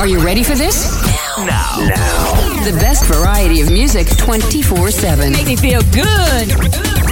Are you ready for this? Now. The best variety of music 24/7. Make me feel good.